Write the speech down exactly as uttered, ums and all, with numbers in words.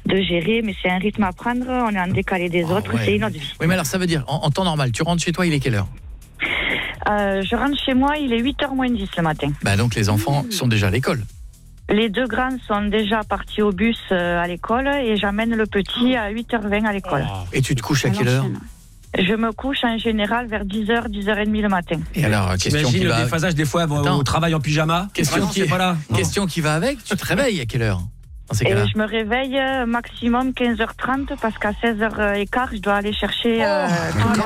de gérer, mais c'est un rythme à prendre, on est en décalé des oh, autres, ouais. c'est une autre vie. Oui, mais alors ça veut dire, en, en temps normal, tu rentres chez toi, il est quelle heure? Euh, je rentre chez moi, il est huit heures moins dix le matin. Bah donc les enfants mmh. sont déjà à l'école. Les deux grands sont déjà partis au bus euh, à l'école et j'amène le petit à huit heures vingt à l'école. Oh. Et tu te couches à quelle heure? Je me couche en général vers dix heures, dix heures trente le matin. Et alors, question qui le va... déphasage des fois Attends. Au travail en pyjama. Question, ah non, qui... pas là. question qui va avec, tu te réveilles à quelle heure dans ces Et cas-là? je me réveille maximum quinze heures trente parce qu'à seize heures quinze, je dois aller chercher... Euh, oh.